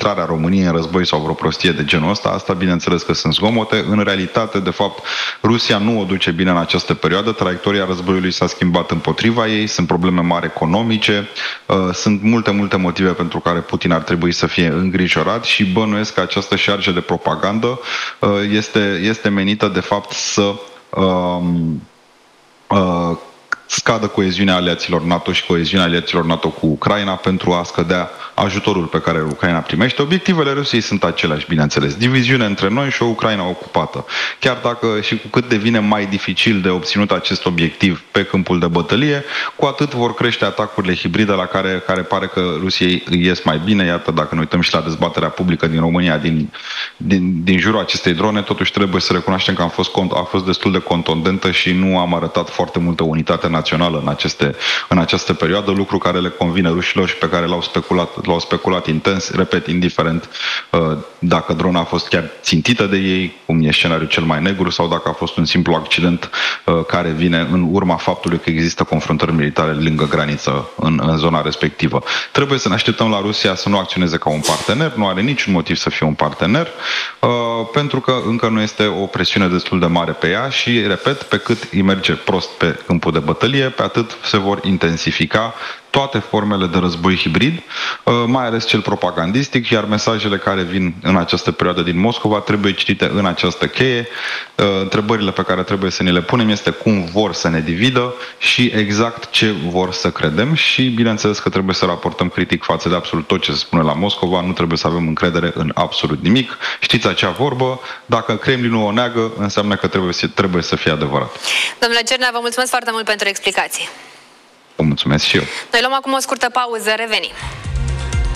intrarea României în război sau vreo prostie de genul ăsta. Asta, bineînțeles că sunt zgomote. În realitate, de fapt, Rusia nu o duce bine în această perioadă. Traiectoria războiului s-a schimbat împotriva ei, sunt probleme mari economice, sunt multe motive pentru care Putin ar trebui să fie îngrijorat și bănuiesc că această șarjă de propagandă este menită, de fapt, să scadă coeziunea aliaților NATO și coeziunea aliaților NATO cu Ucraina pentru a scădea ajutorul pe care Ucraina primește. Obiectivele Rusiei sunt aceleași, bineînțeles. Diviziune între noi și o Ucraina ocupată. Chiar dacă și cu cât devine mai dificil de obținut acest obiectiv pe câmpul de bătălie, cu atât vor crește atacurile hibride la care pare că Rusiei îi ies mai bine. Iată, dacă ne uităm și la dezbaterea publică din România din jurul acestei drone, totuși trebuie să recunoaștem că a fost destul de contundentă și nu am arătat foarte multă unitate națională în această perioadă, lucru care le convine rușilor și pe care l-au speculat intens, repet, indiferent dacă drona a fost chiar țintită de ei, cum e scenariul cel mai negru, sau dacă a fost un simplu accident care vine în urma faptului că există confruntări militare lângă graniță în zona respectivă. Trebuie să ne așteptăm la Rusia să nu acționeze ca un partener, nu are niciun motiv să fie un partener, pentru că încă nu este o presiune destul de mare pe ea și, repet, pe cât îi merge prost pe câmpul de bătălie, pe atât se vor intensifica toate formele de război hibrid, mai ales cel propagandistic, iar mesajele care vin în această perioadă din Moscova trebuie citite în această cheie. Întrebările pe care trebuie să ne le punem este cum vor să ne dividă și exact ce vor să credem și, bineînțeles, că trebuie să raportăm critic față de absolut tot ce se spune la Moscova, nu trebuie să avem încredere în absolut nimic. Știți acea vorbă, dacă Kremlinul o neagă, înseamnă că trebuie să fie adevărat. Domnule Cernea, vă mulțumesc foarte mult pentru explicații. Vă mulțumesc și eu. Noi luăm acum o scurtă pauză, revenim.